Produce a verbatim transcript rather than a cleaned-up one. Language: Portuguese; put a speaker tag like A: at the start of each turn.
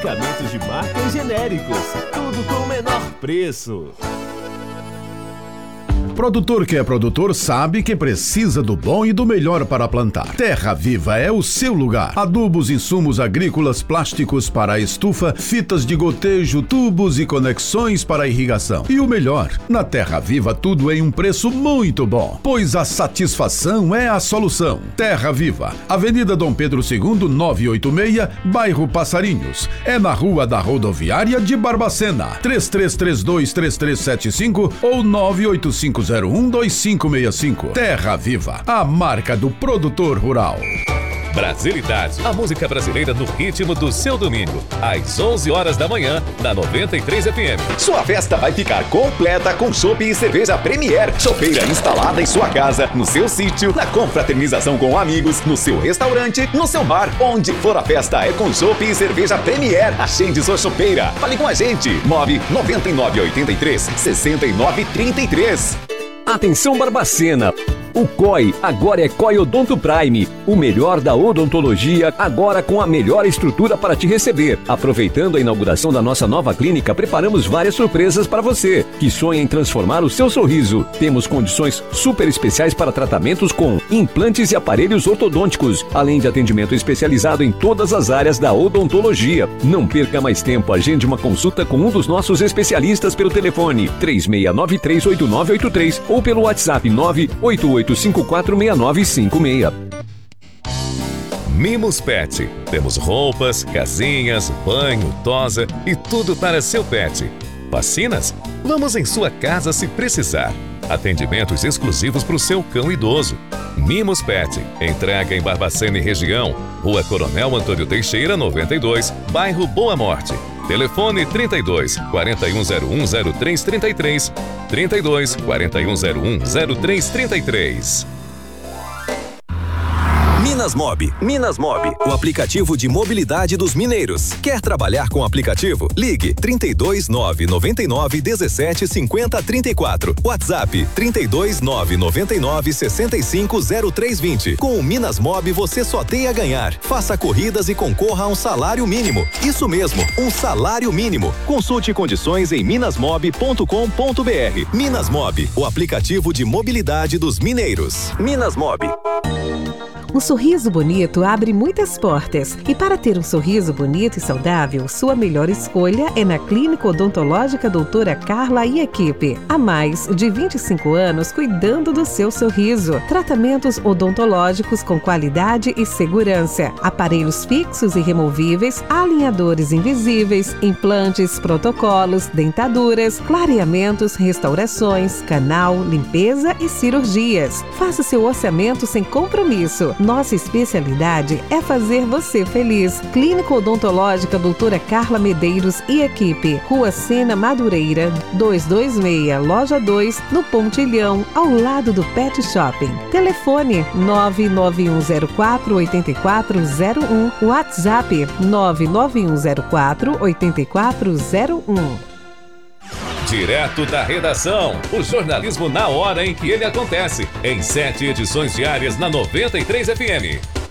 A: medicamentos de marca e genéricos, tudo com o menor preço.
B: Produtor que é produtor sabe que precisa do bom e do melhor para plantar. Terra Viva é o seu lugar. Adubos, insumos agrícolas, plásticos para a estufa, fitas de gotejo, tubos e conexões para a irrigação. E o melhor, na Terra Viva tudo em um preço muito bom, pois a satisfação é a solução. Terra Viva, Avenida Dom Pedro segundo, novecentos e oitenta e seis, bairro Passarinhos. É na Rua da Rodoviária de Barbacena. três três três dois, três três sete cinco ou nove oito cinco zero um, dois cinco seis cinco. Terra Viva, a marca do produtor rural.
C: Brasilidade, a música brasileira no ritmo do seu domingo, às onze horas da manhã, na noventa e três F M.
D: Sua festa vai ficar completa com chopp e cerveja Premier. Chopeira instalada em sua casa, no seu sítio, na confraternização com amigos, no seu restaurante, no seu bar. Onde for a festa é com chopp e cerveja Premier. Agende sua chopeira. Fale com a gente. nove nove nove oito três, seis nove três três.
E: Atenção Barbacena! O C O I agora é C O I Odonto Prime, o melhor da odontologia, agora com a melhor estrutura para te receber. Aproveitando a inauguração da nossa nova clínica, preparamos várias surpresas para você que sonha em transformar o seu sorriso. Temos condições super especiais para tratamentos com implantes e aparelhos ortodônticos, além de atendimento especializado em todas as áreas da odontologia. Não perca mais tempo, agende uma consulta com um dos nossos especialistas pelo telefone três seis nove três, oito nove oito três ou pelo WhatsApp nove oito oito cinco quatro seis nove cinco seis.
C: Mimos Pet. Temos roupas, casinhas, banho, tosa e tudo para seu pet. Vacinas? Vamos em sua casa se precisar. Atendimentos exclusivos para o seu cão idoso. Mimos Pet. Entrega em Barbacena e região. Rua Coronel Antônio Teixeira, noventa e dois, bairro Boa Morte. Telefone trinta e dois, quarenta e um zero um, zero três trinta e três, trinta e dois, quarenta e um zero um, zero três trinta e três.
F: Minas Mob. Minas Mob, o aplicativo de mobilidade dos mineiros. Quer trabalhar com o aplicativo? Ligue trinta e dois, nove nove nove, dezessete, cinquenta, trinta e quatro. WhatsApp trinta e dois, nove nove nove, sessenta e cinco, zero três vinte. Com o Minas Mob você só tem a ganhar. Faça corridas e concorra a um salário mínimo. Isso mesmo, um salário mínimo. Consulte condições em minasmob ponto com ponto br. Minas Mob, o aplicativo de mobilidade dos mineiros. Minas Mob.
G: Um sorriso bonito abre muitas portas. E para ter um sorriso bonito e saudável, sua melhor escolha é na Clínica Odontológica Doutora Carla e Equipe. Há mais de vinte e cinco anos cuidando do seu sorriso. Tratamentos odontológicos com qualidade e segurança. Aparelhos fixos e removíveis, alinhadores invisíveis, implantes, protocolos, dentaduras, clareamentos, restaurações, canal, limpeza e cirurgias. Faça seu orçamento sem compromisso. Nossa especialidade é fazer você feliz. Clínica Odontológica Doutora Carla Medeiros e Equipe. Rua Sena Madureira, duzentos e vinte e seis, Loja dois, no Pontilhão, ao lado do Pet Shopping. Telefone nove nove um zero quatro, oito quatro zero um. WhatsApp nove nove um zero quatro, oito quatro zero um.
C: Direto da redação, o jornalismo na hora em que ele acontece, em sete edições diárias na noventa e três F M.